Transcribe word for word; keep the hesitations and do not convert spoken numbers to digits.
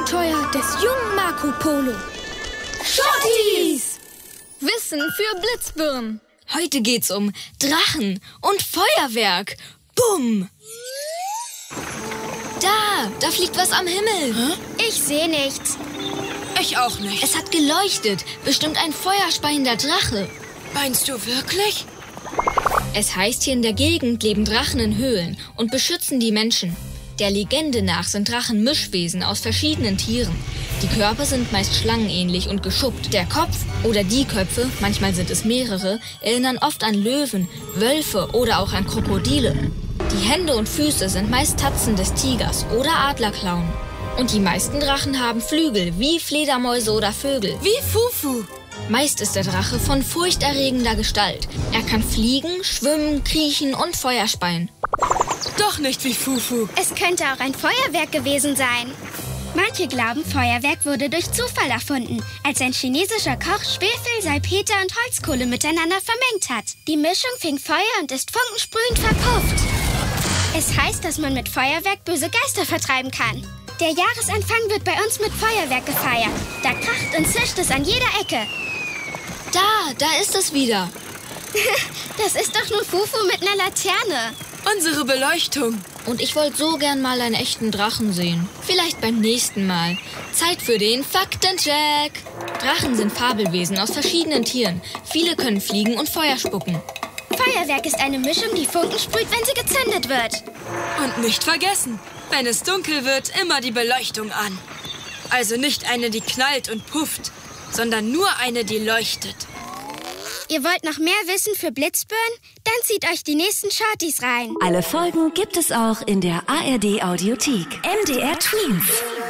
Abenteuer des jungen Marco Polo. Shorties! Wissen für Blitzbirnen. Heute geht's um Drachen und Feuerwerk. Bumm! Da, da fliegt was am Himmel. Hä? Ich sehe nichts. Ich auch nicht. Es hat geleuchtet. Bestimmt ein feuerspeiender Drache. Meinst du wirklich? Es heißt, hier in der Gegend leben Drachen in Höhlen und beschützen die Menschen. Der Legende nach sind Drachen Mischwesen aus verschiedenen Tieren. Die Körper sind meist schlangenähnlich und geschuppt. Der Kopf oder die Köpfe, manchmal sind es mehrere, erinnern oft an Löwen, Wölfe oder auch an Krokodile. Die Hände und Füße sind meist Tatzen des Tigers oder Adlerklauen. Und die meisten Drachen haben Flügel, wie Fledermäuse oder Vögel. Wie Fufu. Meist ist der Drache von furchterregender Gestalt. Er kann fliegen, schwimmen, kriechen und Feuer speien. Doch nicht wie Fufu. Es könnte auch ein Feuerwerk gewesen sein. Manche glauben, Feuerwerk wurde durch Zufall erfunden, als ein chinesischer Koch Schwefel, Salpeter und Holzkohle miteinander vermengt hat. Die Mischung fing Feuer und ist funkensprühend verpufft. Es heißt, dass man mit Feuerwerk böse Geister vertreiben kann. Der Jahresanfang wird bei uns mit Feuerwerk gefeiert. Da kracht und zischt es an jeder Ecke. Da, da ist es wieder. Das ist doch nur Fufu mit einer Laterne. Unsere Beleuchtung. Und ich wollte so gern mal einen echten Drachen sehen. Vielleicht beim nächsten Mal. Zeit für den Faktencheck. Drachen sind Fabelwesen aus verschiedenen Tieren. Viele können fliegen und Feuer spucken. Feuerwerk ist eine Mischung, die Funken sprüht, wenn sie gezündet wird. Und nicht vergessen, wenn es dunkel wird, immer die Beleuchtung an. Also nicht eine, die knallt und pufft, sondern nur eine, die leuchtet. Ihr wollt noch mehr wissen für Blitzbirnen? Dann zieht euch die nächsten Shorties rein. Alle Folgen gibt es auch in der A R D Audiothek. M D R Tweens.